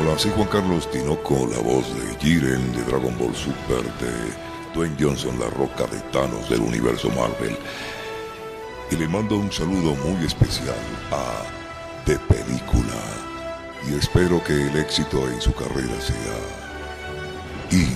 Hola, soy Juan Carlos Tinoco, la voz de Jiren de Dragon Ball Super, de Dwayne Johnson, la roca de Thanos del universo Marvel. Y le mando un saludo muy especial a De Película. Y espero que el éxito en su carrera sea